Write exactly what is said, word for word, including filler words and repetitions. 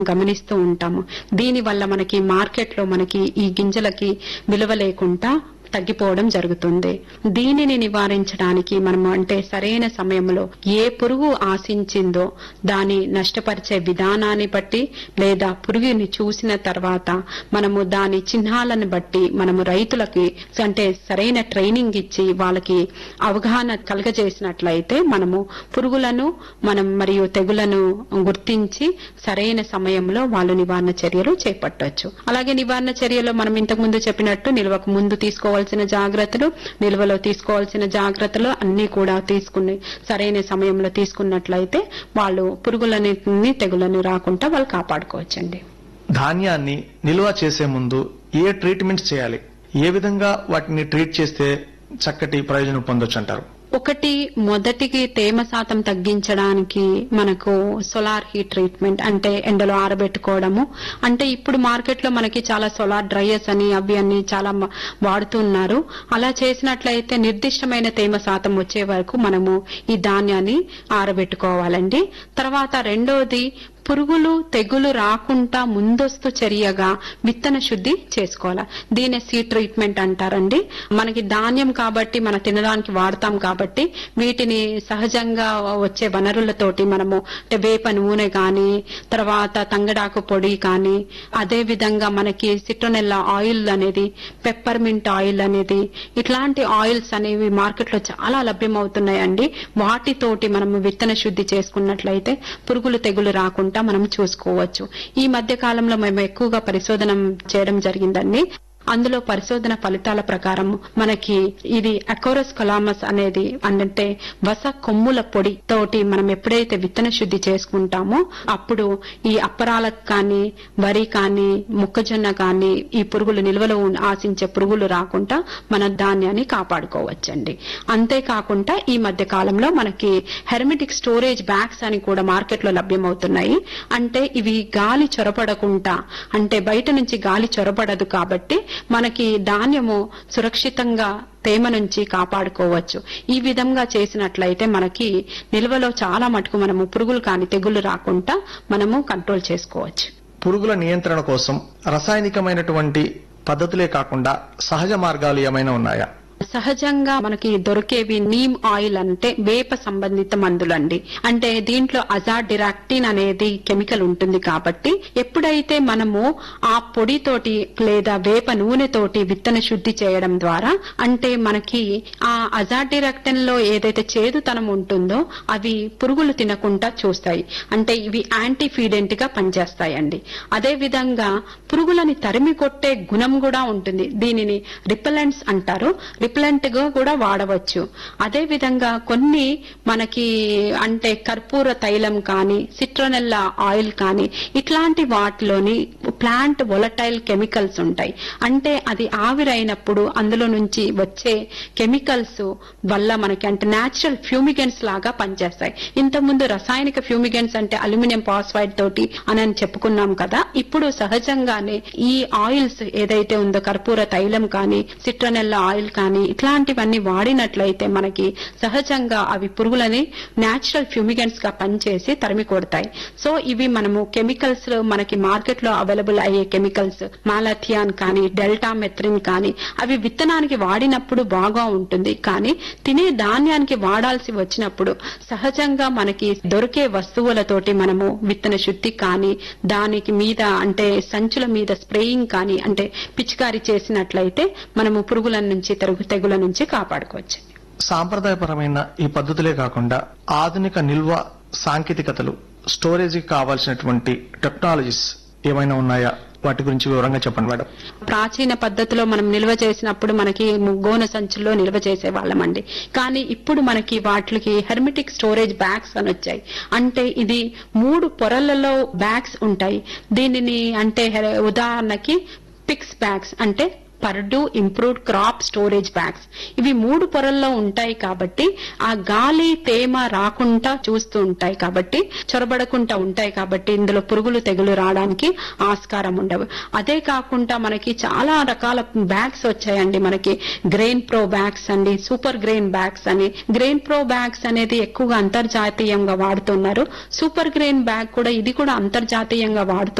గమనిస్తూ ఉంటాము. దీని వల్ల మనకి మార్కెట్ లో మనకి ఈ గింజలకి విలువ లేకుండా తగ్గిపోవడం జరుగుతుంది. దీనిని నివారించడానికి మనము అంటే సరైన సమయంలో ఏ పురుగు ఆశించిందో దాని నష్టపరిచే విధానాన్ని బట్టి లేదా పురుగుని చూసిన తర్వాత మనము దాని చిహ్నాలను బట్టి మనము రైతులకి అంటే సరైన ట్రైనింగ్ ఇచ్చి వాళ్ళకి అవగాహన కలగజేసినట్లయితే మనము పురుగులను మనం మరియు తెగులను గుర్తించి సరైన సమయంలో వాళ్ళు నివారణ చర్యలు చేపట్టవచ్చు. అలాగే నివారణ చర్యలో మనం ఇంతకు ముందు చెప్పినట్టు నిల్వకు ముందు తీసుకోవాల్సిన జాగ్రత్తలు, నిల్వలో తీసుకోవాల్సిన జాగ్రత్తలు అన్ని కూడా తీసుకుని సరైన సమయంలో తీసుకున్నట్లయితే వాళ్ళు పురుగులన్నింటినీ తెగులను రాకుండా వాళ్ళు కాపాడుకోవచ్చండి. ధాన్యాన్ని నిల్వ చేసే ముందు ఏ ట్రీట్మెంట్స్ చేయాలి, ఏ విధంగా వాటిని ట్రీట్ చేస్తే చక్కటి ప్రయోజనం పొందొచ్చు అంటారు? ఒకటి మొదటికి తేమ శాతం తగ్గించడానికి మనకు సోలార్ హీట్ ట్రీట్మెంట్ అంటే ఎండలో ఆరబెట్టుకోవడము. అంటే ఇప్పుడు మార్కెట్ లో మనకి చాలా సోలార్ డ్రైయర్స్ అని అవి అన్ని చాలా వాడుతున్నారు. అలా చేసినట్లయితే నిర్దిష్టమైన తేమ శాతం వచ్చే వరకు మనము ఈ ధాన్యాన్ని ఆరబెట్టుకోవాలండి. తర్వాత రెండోది పురుగులు తెగులు రాకుండా ముందస్తు చర్యగా విత్తన శుద్ధి చేసుకోవాలి. దీని సీడ్ ట్రీట్మెంట్ అంటారండి. మనకి ధాన్యం కాబట్టి మన తినడానికి వాడతాం కాబట్టి వీటిని సహజంగా వచ్చే వనరులతోటి మనము వేప నూనె కానీ తర్వాత తంగడాకు పొడి కానీ అదే విధంగా మనకి సిట్రోనెల్లా ఆయిల్ అనేది పెప్పర్మింట్ ఆయిల్ అనేది ఇట్లాంటి ఆయిల్స్ అనేవి మార్కెట్ లో చాలా లభ్యమవుతున్నాయండి. వాటితోటి మనము విత్తన శుద్ధి చేసుకున్నట్లయితే పురుగులు తెగులు రాకుండా మనం చూసుకోవచ్చు. ఈ మధ్య కాలంలో మేము ఎక్కువగా పరిశోధన చేయడం జరిగిందండి. అందులో పరిశోధన ఫలితాల ప్రకారం మనకి ఇది అకోరస్ కొలామస్ అనేది అంటే వస కొమ్ముల పొడి తోటి మనం ఎప్పుడైతే విత్తన శుద్ధి చేసుకుంటామో అప్పుడు ఈ అప్పరాలకు కానీ వరి కానీ మొక్కజొన్న కానీ ఈ పురుగులు నిల్వలో ఆశించే పురుగులు రాకుండా మన ధాన్యాన్ని కాపాడుకోవచ్చండి. అంతేకాకుండా ఈ మధ్య కాలంలో మనకి హెర్మెటిక్ స్టోరేజ్ బ్యాగ్స్ అని కూడా మార్కెట్ లో లభ్యమవుతున్నాయి. అంటే ఇవి గాలి చొరబడకుండా అంటే బయట నుంచి గాలి చొరబడదు కాబట్టి మనకి ధాన్యము సురక్షితంగా తేమ నుంచి కాపాడుకోవచ్చు. ఈ విధంగా చేసినట్లయితే మనకి నిల్వలో చాలా మటుకు మనము పురుగులు కాని తెగులు రాకుండా మనము కంట్రోల్ చేసుకోవచ్చు. పురుగుల నియంత్రణ కోసం రసాయనికమైనటువంటి పద్ధతులే కాకుండా సహజ మార్గాలు ఏమైనా ఉన్నాయా? సహజంగా మనకి దొరికేవి నీమ్ ఆయిల్ అంటే వేప సంబంధిత మందులండి. అంటే దీంట్లో అజాడిరాక్టిన్ అనేది కెమికల్ ఉంటుంది కాబట్టి ఎప్పుడైతే మనము ఆ పొడితోటి లేదా వేప నూనెతోటి విత్తన శుద్ధి చేయడం ద్వారా అంటే మనకి ఆ అజాడిరాక్టిన్ లో ఏదైతే చేదుతనం ఉంటుందో అవి పురుగులు తినకుండా చూస్తాయి. అంటే ఇవి యాంటీ ఫీడెంట్ గా పనిచేస్తాయండి. అదే విధంగా పురుగులని తరిమి కొట్టే గుణం కూడా ఉంటుంది. దీనిని రిపెలెంట్స్ అంటారు. రిపెలెంట్ గా కూడా వాడవచ్చు. అదే విధంగా కొన్ని మనకి అంటే కర్పూర తైలం కానీ సిట్రోనెల్లా ఆయిల్ కానీ ఇట్లాంటి వాటిలోని ప్లాంట్ వొలటైల్ కెమికల్స్ ఉంటాయి. అంటే అది ఆవిరైనప్పుడు అందులో నుంచి వచ్చే కెమికల్స్ వల్ల మనకి అంటే న్యాచురల్ ఫ్యూమిగెంట్స్ లాగా పనిచేస్తాయి. ఇంతకుముందు రసాయనిక ఫ్యూమిగెంట్స్ అంటే అల్యూమినియం ఫాస్ఫైడ్ తోటి అని చెప్పుకున్నాం కదా. ఇప్పుడు సహజంగానే ఈ ఆయిల్స్ ఏదైతే ఉందో కర్పూర తైలం కానీ సిట్రోనెల్లా ఆయిల్ కానీ ఇట్లాంటివన్నీ వాడినట్లయితే మనకి సహజంగా అవి పురుగులని న్యాచురల్ ఫ్యూమిగెంట్స్ గా పనిచేసి తరిమి కొడతాయి. సో ఇవి మనము కెమికల్స్ మనకి మార్కెట్ లో అవైలబుల్ అయ్యే కెమికల్స్ మాలాథియాన్ కానీ డెల్టా మెథ్రిన్ కానీ అవి విత్తనానికి వాడినప్పుడు బాగా ఉంటుంది. కానీ తినే ధాన్యానికి వాడాల్సి వచ్చినప్పుడు సహజంగా మనకి దొరికే వస్తువులతోటి మనము విత్తన శుద్ధి కానీ దానికి మీద అంటే సంచుల మీద స్ప్రేయింగ్ కానీ అంటే పిచికారీ చేసినట్లయితే మనము పురుగుల నుంచి తెరుగు తెగుల నుంచి కాపాడుకోవచ్చు. సాంప్రదాయపరమైన ఈ పద్ధతులే కాకుండా ఆధునిక నిల్వ సాంకేతికతలు స్టోరేజీకి కావాల్సినటువంటి టెక్నాలజీస్ ఏమైనా ఉన్నాయా? వాటి గురించి వివరంగా చెప్పండి మేడం. ప్రాచీన పద్ధతిలో మనం నిల్వ చేసినప్పుడు మనకి గోనె సంచుల్లో నిల్వ చేసే వాళ్ళమండి. కానీ ఇప్పుడు మనకి వాటికి హెర్మెటిక్ స్టోరేజ్ బ్యాగ్స్ అని వచ్చాయి. అంటే ఇది మూడు పొరలలో బ్యాగ్స్ ఉంటాయి. దీనిని అంటే ఉదాహరణకి పిక్స్ బ్యాగ్స్ అంటే పర్డు ఇంప్రూవ్డ్ క్రాప్ స్టోరేజ్ బ్యాగ్స్. ఇవి మూడు పొరల్లో ఉంటాయి కాబట్టి ఆ గాలి తేమ రాకుండా చూస్తూ ఉంటాయి కాబట్టి చొరబడకుండా ఉంటాయి కాబట్టి ఇందులో పురుగులు తెగులు రావడానికి ఆస్కారం ఉండవు. అదే కాకుండా మనకి చాలా రకాల బ్యాగ్స్ వచ్చాయండి. మనకి గ్రెయిన్ ప్రో బ్యాగ్స్ అండి, సూపర్ గ్రెయిన్ బ్యాగ్స్ అని. గ్రెయిన్ ప్రో బ్యాగ్స్ అనేది ఎక్కువగా అంతర్జాతీయంగా వాడుతున్నారు. సూపర్ గ్రెయిన్ బ్యాగ్ కూడా ఇది కూడా అంతర్జాతీయంగా వాడుతున్నారు.